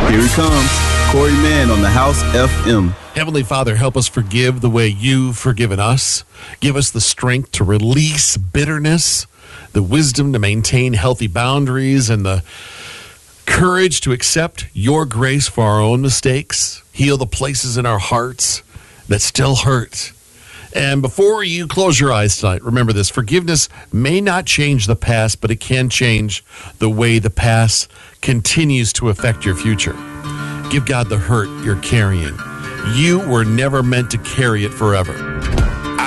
Here he comes, Corey Mann on the House FM. Heavenly Father, help us forgive the way you've forgiven us. Give us the strength to release bitterness, the wisdom to maintain healthy boundaries, and the courage to accept your grace for our own mistakes. Heal the places in our hearts that still hurt. And before you close your eyes tonight, remember this: forgiveness may not change the past, but it can change the way the past continues to affect your future. Give God the hurt you're carrying. You were never meant to carry it forever.